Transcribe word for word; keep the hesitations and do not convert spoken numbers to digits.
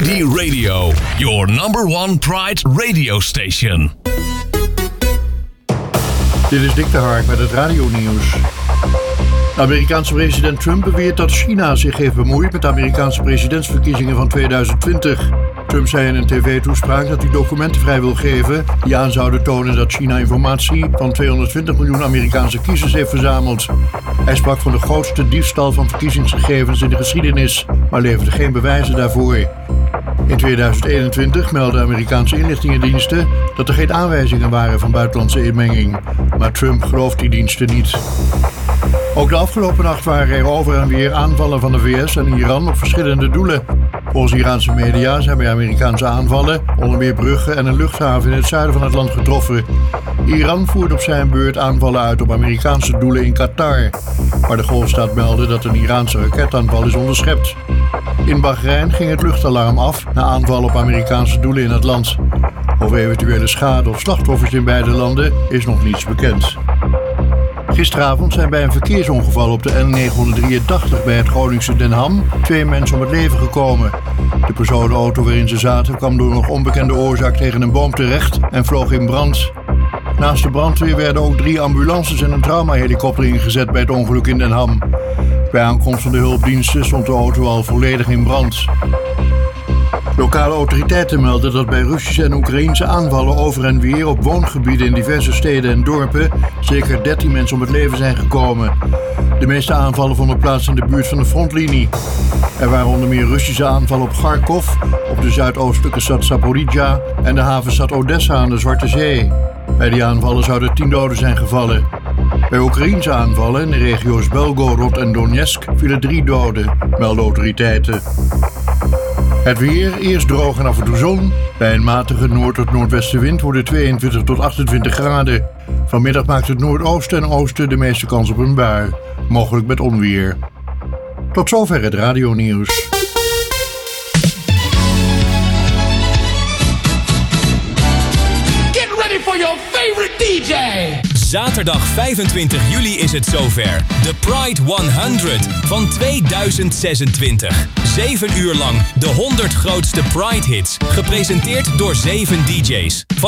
D Radio, your number one Pride radio station. Dit is Dick de Hark met het radionieuws. De Amerikaanse president Trump beweert dat China zich heeft bemoeid met de Amerikaanse presidentsverkiezingen van tweeduizend twintig. Trump zei in een tv-toespraak dat hij documenten vrij wil geven die aan zouden tonen dat China informatie van tweehonderdtwintig miljoen Amerikaanse kiezers heeft verzameld. Hij sprak van de grootste diefstal van verkiezingsgegevens in de geschiedenis, maar leverde geen bewijzen daarvoor. In tweeduizend eenentwintig meldden Amerikaanse inlichtingendiensten dat er geen aanwijzingen waren van buitenlandse inmenging, maar Trump gelooft die diensten niet. Ook de afgelopen nacht waren er over en weer aanvallen van de V S en Iran op verschillende doelen. Volgens Iraanse media zijn bij Amerikaanse aanvallen onder meer bruggen en een luchthaven in het zuiden van het land getroffen. Iran voert op zijn beurt aanvallen uit op Amerikaanse doelen in Qatar, waar de Golfstaat meldde dat een Iraanse raketaanval is onderschept. In Bahrein ging het luchtalarm af na aanvallen op Amerikaanse doelen in het land. Over eventuele schade of slachtoffers in beide landen is nog niets bekend. Gisteravond zijn bij een verkeersongeval op de N negenhonderddrieëntachtig bij het Groningse Den Ham twee mensen om het leven gekomen. De personenauto waarin ze zaten kwam door nog onbekende oorzaak tegen een boom terecht en vloog in brand. Naast de brandweer werden ook drie ambulances en een traumahelikopter ingezet bij het ongeluk in Den Ham. Bij aankomst van de hulpdiensten stond de auto al volledig in brand. Lokale autoriteiten melden dat bij Russische en Oekraïense aanvallen over en weer op woongebieden in diverse steden en dorpen zeker dertien mensen om het leven zijn gekomen. De meeste aanvallen vonden plaats in de buurt van de frontlinie. Er waren onder meer Russische aanvallen op Kharkov, op de zuidoostelijke stad Zaporizhzhia en de havenstad Odessa aan de Zwarte Zee. Bij die aanvallen zouden tien doden zijn gevallen. Bij Oekraïense aanvallen in de regio's Belgorod en Donetsk vielen drie doden, melden autoriteiten. Het weer, eerst droog en af en toe zon. Bij een matige noord- tot noordwestenwind worden tweeëntwintig tot achtentwintig graden. Vanmiddag maakt het noordoosten en oosten de meeste kans op een bui, mogelijk met onweer. Tot zover het radionieuws. Get ready for your favorite D J! Zaterdag vijfentwintig juli is het zover. De Pride honderd van tweeduizend zesentwintig. Zeven uur lang de honderd grootste Pride hits. Gepresenteerd door zeven D J's. Van